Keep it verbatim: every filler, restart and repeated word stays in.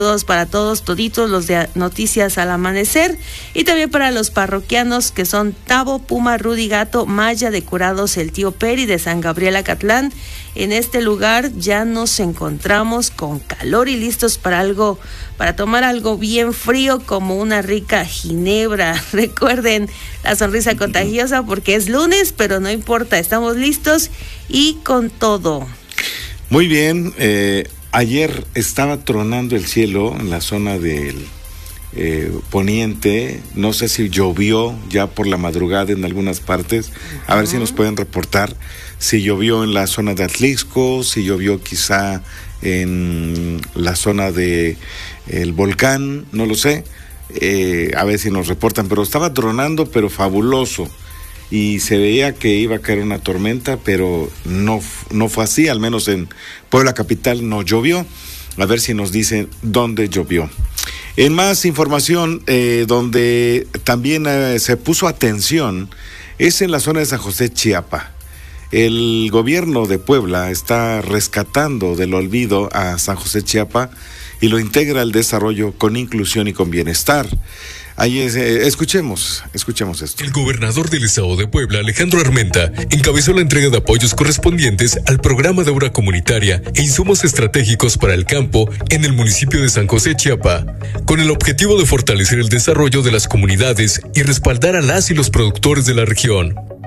Saludos para todos, toditos los de Noticias al Amanecer, y también para los parroquianos que son Tavo, Puma, Rudy Gato, Maya de Curados, el Tío Peri de San Gabriel Acatlán. En este lugar ya nos encontramos con calor y listos para algo, para tomar algo bien frío como una rica ginebra. Recuerden la sonrisa contagiosa porque es lunes, pero no importa, estamos listos y con todo. Muy bien, eh... ayer estaba tronando el cielo en la zona del eh, poniente. No sé si llovió ya por la madrugada en algunas partes. A uh-huh. ver si nos pueden reportar si llovió en la zona de Atlixco, si llovió quizá en la zona de el volcán, no lo sé. Eh, a ver si nos reportan, pero estaba tronando, pero fabuloso. Y se veía que iba a caer una tormenta, pero no, no fue así, al menos en Puebla Capital no llovió. A ver si nos dicen dónde llovió. En más información, eh, donde también eh, se puso atención, es en la zona de San José, Chiapa. El gobierno de Puebla está rescatando del olvido a San José, Chiapa, y lo integra al desarrollo con inclusión y con bienestar. Ahí es, eh, escuchemos, escuchemos esto. El gobernador del estado de Puebla, Alejandro Armenta, encabezó la entrega de apoyos correspondientes al programa de obra comunitaria e insumos estratégicos para el campo en el municipio de San José, Chiapa, con el objetivo de fortalecer el desarrollo de las comunidades y respaldar a las y los productores de la región.